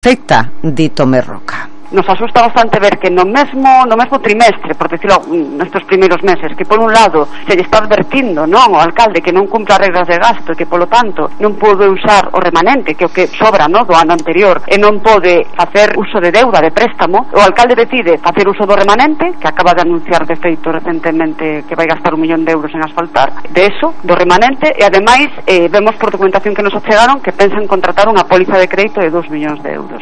Afecta, dito Merroca. Nos asusta bastante ver que no mesmo trimestre, por decirlo, nestes primeiros meses, que por un lado se lle está advertindo, non, ao alcalde que non cumpla as regras de gasto e que polo tanto non pode usar o remanente, que é o que sobra, non, do ano anterior, e non pode facer uso de deuda, de préstamo. O alcalde decide facer uso do remanente, que acaba de anunciar de feito recentemente que vai gastar 1 millón de euros en asfaltar, de eso, do remanente, e ademais vemos por documentación que nos achegaron que pensan contratar unha póliza de crédito de 2 millóns de euros.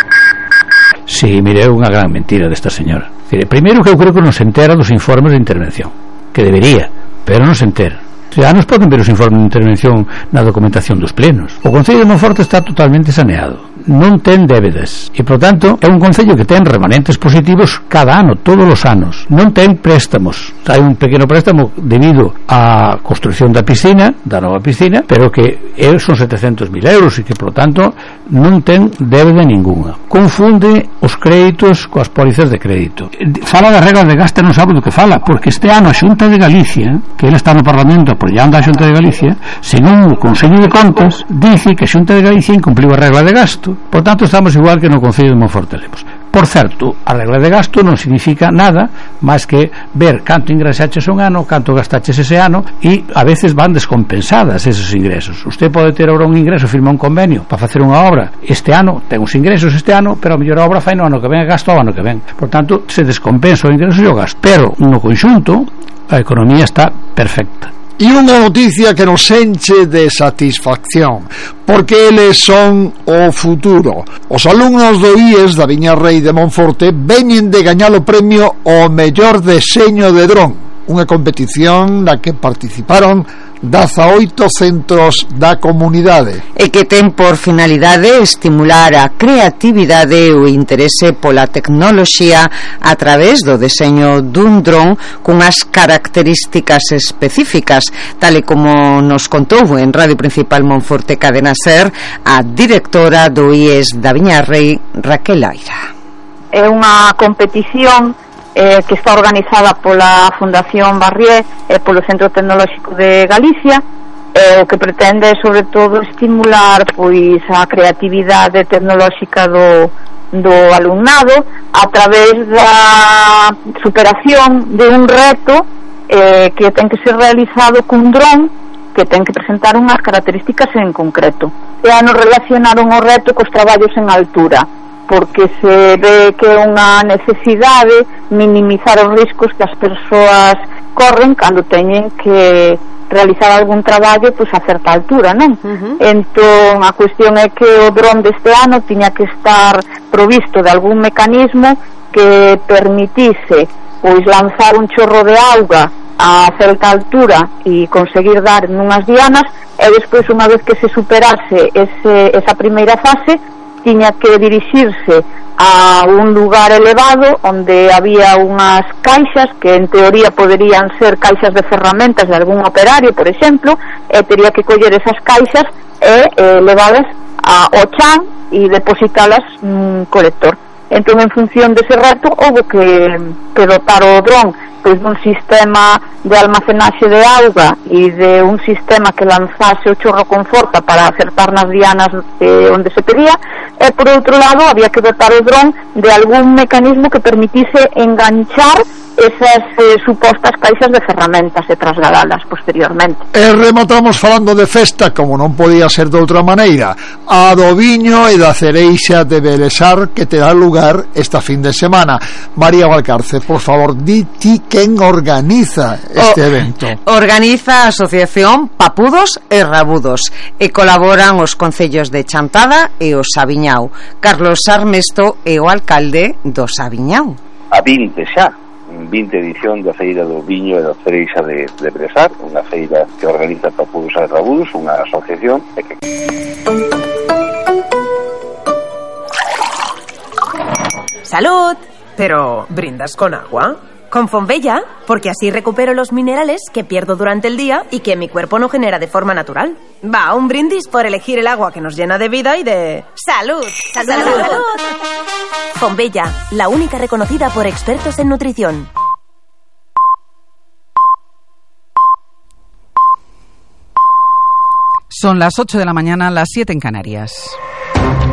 Sí, mire, é unha gran mentira desta señora. Primeiro que eu creo que non se entera dos informes de intervención, que debería, pero non se entera. Já nos poden ver os informes de intervención na documentación dos plenos. O Concello de Monforte está totalmente saneado, non ten débedas e, por tanto, é un concello que ten remanentes positivos cada ano, todos os anos. Non ten préstamos. Hai un pequeno préstamo debido á construcción da piscina, da nova piscina, pero que son 700.000 euros e que, por tanto, non ten débeda ninguna. Confunde os créditos coas pólizas de crédito. Fala das reglas de gasto e non sabe do que fala, porque este ano a Xunta de Galicia, que ele está no Parlamento apoiando a Xunta de Galicia, según o Consello de Contas, dice que a Xunta de Galicia incumpliu a regla de gasto. Por tanto, estamos igual que no Concello de Monforte Lemos. Por certo, a regla de gasto non significa nada máis que ver canto ingresaches un ano, canto gastaches ese ano, e a veces van descompensadas esos ingresos. Usted pode ter ahora un ingreso, firma un convenio para facer unha obra este ano, ten uns ingresos este ano, pero a mellor a obra fai no ano que ven, gasto ao ano que ven. Por tanto, se descompensa o ingreso e o gasto. Pero no conxunto a economía está perfecta. E unha noticia que nos enche de satisfacción, porque eles son o futuro. Os alumnos do IES da Viña Rei de Monforte veñen de gañar o premio ao mellor deseño de dron, unha competición na que participaron 18 centros da comunidade e que ten por finalidade estimular a creatividade e o interese pola tecnoloxía a través do deseño dun dron cunhas características específicas, tal e como nos contou en Radio Principal Monforte Cadena Ser a directora do IES da Viña Rei, Raquel Aira. É unha competición que está organizada pola Fundación Barrié e polo Centro Tecnolóxico de Galicia, o que pretende sobre todo estimular pois a creatividade tecnolóxica do alumnado a través da superación de un reto que ten que ser realizado cun dron que ten que presentar unhas características en concreto. E nos relacionaron o reto cos traballos en altura, porque se ve que é unha necesidade minimizar os riscos que as persoas corren cando teñen que realizar algún traballo pois a certa altura, non? Entón a cuestión é que o dron deste ano tiña que estar provisto de algún mecanismo que permitise pois lanzar un chorro de auga a certa altura e conseguir dar nunhas dianas, e despois unha vez que se superase esa primeira fase tiña que dirixirse a un lugar elevado onde había unhas caixas que en teoría poderían ser caixas de ferramentas de algún operario, por exemplo, e tería que coller esas caixas e levadas ao chan e depositalas nun colector. Entón, en función dese reto, houve que dotar o dron pois dun sistema de almacenaxe de auga e de un sistema que lanzase o chorro con forza para acertar nas dianas onde se pedía, e por outro lado había que dotar o dron de algún mecanismo que permitise enganchar esas supostas caixas de ferramentas e trasgadalas posteriormente. E rematamos falando de festa, como non podía ser de outra maneira, a do viño e da cereixa de Belesar que terá lugar esta fin de semana. María Valcarce, por favor, di ti quen organiza este evento. Organiza a Asociación Papudos e Rabudos e colaboran os concellos de Chantada e o Sabiñao. Carlos Armesto é o alcalde do Sabiñao. A 20 edición da Feira do Viño e da Cereixa de Belesar, unha feira que organiza Papudos e Rabudos, unha asociación ¡Salud! Pero, ¿brindas con agua? Con Fonbella, porque así recupero los minerales que pierdo durante el día y que mi cuerpo no genera de forma natural. Va, un brindis por elegir el agua que nos llena de vida y de... ¡Salud! ¡Salud! ¡Salud! Fonbella, la única reconocida por expertos en nutrición. Son las 8 de la mañana, las 7 en Canarias.